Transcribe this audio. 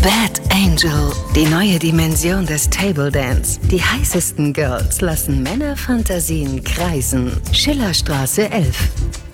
Bad Angel, die neue Dimension des Table Dance. Die heißesten Girls lassen Männerfantasien kreisen. Schillerstraße 11.